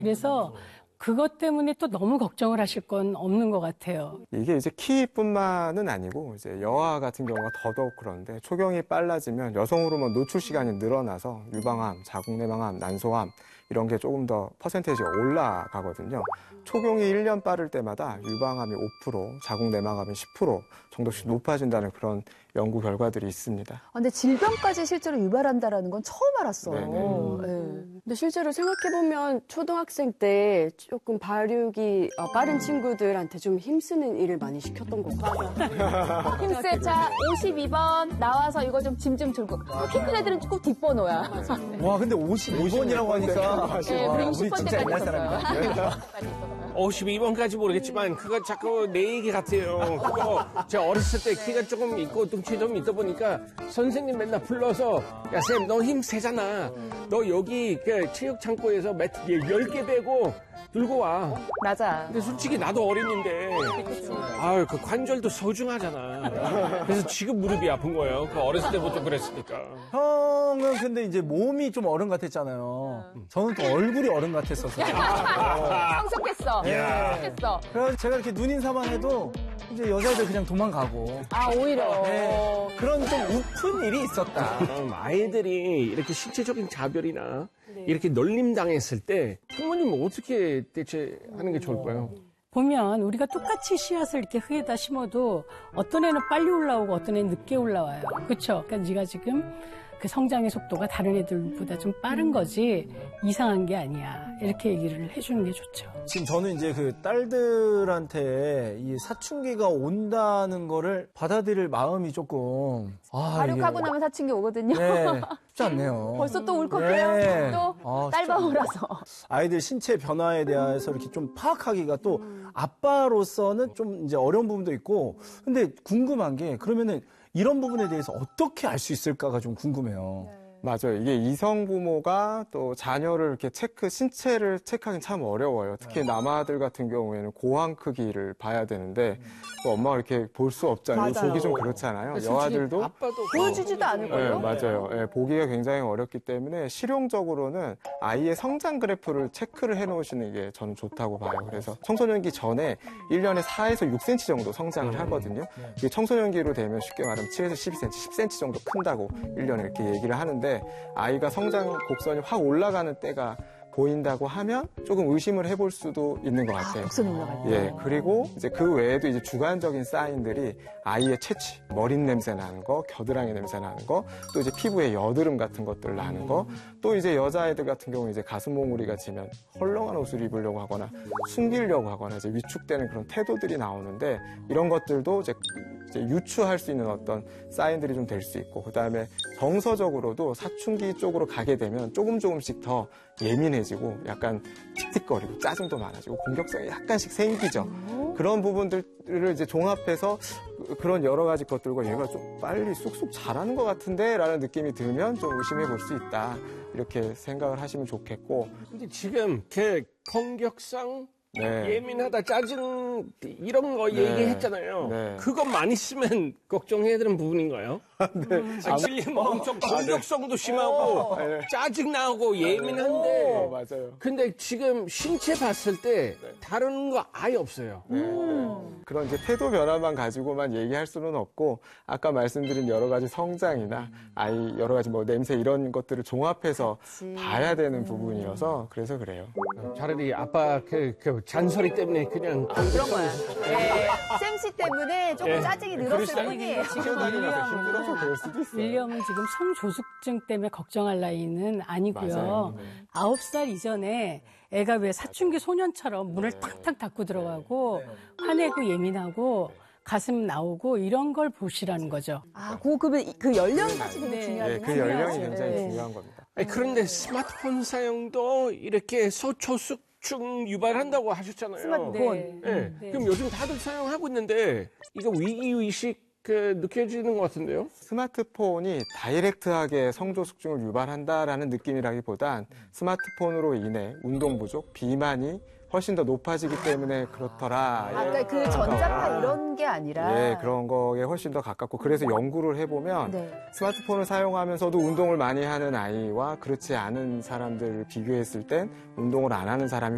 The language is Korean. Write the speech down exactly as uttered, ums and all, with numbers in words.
그래서 그것 때문에 또 너무 걱정을 하실 건 없는 것 같아요. 이게 이제 키뿐만은 아니고 이제 여아 같은 경우가 더더욱 그런데 초경이 빨라지면 여성 호르몬 노출 시간이 늘어나서 유방암, 자궁내막암, 난소암 이런 게 조금 더 퍼센테이지가 올라가거든요. 초경이 일 년 빠를 때마다 유방암이 오 퍼센트, 자궁내막암이 십 퍼센트 정도씩 높아진다는 그런 연구 결과들이 있습니다. 아, 근데 질병까지 실제로 유발한다는 건 처음 알았어요. 네. 근데 실제로 생각해보면 초등학생 때 조금 발육이 빠른 친구들한테 좀 힘쓰는 일을 많이 시켰던 것 같아요. 힘세, 자, 오십이 번 나와서 이거 좀 짐 좀 들고. 키 큰 애들은 꼭 뒷번호야. 와, 근데 오십이 번이라고 하니까. 네, 우리 육십 번 진짜 때까지 옛날 있었어요. 사람이다. 오십이 번까지 모르겠지만 그거 자꾸 내 얘기 같아요. 그거 제가 어렸을 때 키가 조금 있고 뚱치 좀 있다 보니까 선생님 맨날 불러서 야 쌤 너 힘 세잖아. 너 여기 그 체육 창고에서 매트 열 개 베고 들고 와. 맞아. 근데 솔직히 나도 어린인데 아유 그 관절도 소중하잖아. 그래서 지금 무릎이 아픈 거예요. 그 어렸을 때부터 그랬으니까. 형은 근데 이제 몸이 좀 어른 같았잖아요. 저는 또 얼굴이 어른 같았었어요. 성숙했어. 성숙했어. 그래서 제가 이렇게 눈인사만 해도 이제 여자들 그냥 도망가고. 아, 오히려. 네, 그런 좀 우픈 일이 있었다. 음, 아이들이 이렇게 신체적인 자별이나 이렇게 놀림당했을 때 부모님은 어떻게 대처하는 게 좋을까요? 보면 우리가 똑같이 씨앗을 이렇게 흙에다 심어도 어떤 애는 빨리 올라오고 어떤 애는 늦게 올라와요. 그렇죠? 그러니까 네가 지금 그 성장의 속도가 다른 애들보다 좀 빠른 거지 이상한 게 아니야. 이렇게 얘기를 해주는 게 좋죠. 지금 저는 이제 그 딸들한테 이 사춘기가 온다는 거를 받아들일 마음이 조금 아, 발육하고 이게... 나면 사춘기 오거든요. 네, 쉽지 않네요. 벌써 또 울컥해요. 네. 또 아, 딸바보라서. 아이들 신체 변화에 대해서 이렇게 좀 파악하기가 또 아빠로서는 좀 이제 어려운 부분도 있고 근데 궁금한 게 그러면은 이런 부분에 대해서 어떻게 알 수 있을까가 좀 궁금해요. 네. 맞아요. 이게 이성 부모가 또 자녀를 이렇게 체크, 신체를 체크하기는 참 어려워요. 특히 남아들 같은 경우에는 고황 크기를 봐야 되는데 또 엄마가 이렇게 볼 수 없잖아요. 맞아요. 보기 좀 그렇잖아요. 여아들도 아빠도 보여주지도 않을걸요? 네, 맞아요. 네, 보기가 굉장히 어렵기 때문에 실용적으로는 아이의 성장 그래프를 체크를 해놓으시는 게 저는 좋다고 봐요. 그래서 청소년기 전에 일 년에 사에서 육 센티미터 정도 성장을 하거든요. 이게 청소년기로 되면 쉽게 말하면 칠에서 십이 센티미터, 십 센티미터 정도 큰다고 일 년에 이렇게 얘기를 하는데 아이가 성장 곡선이 확 올라가는 때가 보인다고 하면 조금 의심을 해볼 수도 있는 것 같아요. 곡선이 올라갈 때. 예, 그리고 이제 그 외에도 이제 주관적인 사인들이 아이의 체취, 머릿 냄새 나는 거, 겨드랑이 냄새 나는 거, 또 이제 피부에 여드름 같은 것들 나는 거, 또 이제 여자아이들 같은 경우 이제 가슴 몽우리가 지면 헐렁한 옷을 입으려고 하거나 숨기려고 하거나 이제 위축되는 그런 태도들이 나오는데 이런 것들도 이제 이제 유추할 수 있는 어떤 사인들이 좀 될 수 있고 그 다음에 정서적으로도 사춘기 쪽으로 가게 되면 조금 조금씩 더 예민해지고 약간 틱틱거리고 짜증도 많아지고 공격성이 약간씩 생기죠. 그런 부분들을 이제 종합해서 그런 여러 가지 것들과 얘가 좀 빨리 쑥쑥 자라는 것 같은데 라는 느낌이 들면 좀 의심해 볼 수 있다. 이렇게 생각을 하시면 좋겠고. 근데 지금 그 공격성 네. 예민하다, 짜증 이런 거 네. 얘기했잖아요. 네. 그거 많이 쓰면 걱정해야 되는 부분인가요? 네. 아, 질리면 엄청 공격성도 심하고 네. 짜증 나고 예민한데 어, 맞아요. 근데 지금 신체 봤을 때 다른 거 아예 없어요. 네, 네. 그런 이제 태도 변화만 가지고만 얘기할 수는 없고 아까 말씀드린 여러 가지 성장이나 아이 여러 가지 뭐 냄새 이런 것들을 종합해서 그치. 봐야 되는 부분이어서 그래서 그래요. 차라리 아빠 그, 그 잔소리 때문에 그냥 그런 거야. 네. 쌤씨 때문에 조금 네. 짜증이 늘었을 뿐이에요. 지금 힘들어서 그럴 수도 있어요. 윌리엄은 지금 성조숙증 때문에 걱정할 나이는 아니고요. 맞아요. 네. 아홉 살 이전에 애가 왜 사춘기 소년처럼 문을 탁탁 닫고 들어가고 화내고 예민하고 가슴 나오고 이런 걸 보시라는 거죠. 아, 그, 그, 그 연령까지 되게 네. 중요하긴 네, 그 하네요. 연령이 굉장히 네. 중요한 겁니다. 아니, 그런데 스마트폰 사용도 이렇게 소초숙증 유발한다고 하셨잖아요. 스마트폰. 네. 네. 네. 그럼 요즘 다들 사용하고 있는데 이거 위기의식 그 느껴지는 것 같은데요? 스마트폰이 다이렉트하게 성조숙증을 유발한다라는 느낌이라기보단 스마트폰으로 인해 운동 부족, 비만이 훨씬 더 높아지기 때문에 그렇더라. 아까 그 전자파 이런 게 아니라. 예, 그런 거에 훨씬 더 가깝고 그래서 연구를 해보면 네. 스마트폰을 사용하면서도 운동을 많이 하는 아이와 그렇지 않은 사람들을 비교했을 땐 운동을 안 하는 사람이